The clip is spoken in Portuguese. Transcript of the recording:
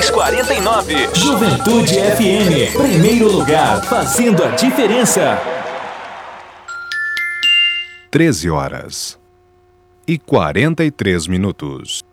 3649. Juventude FM, primeiro lugar, fazendo a diferença. 13h43.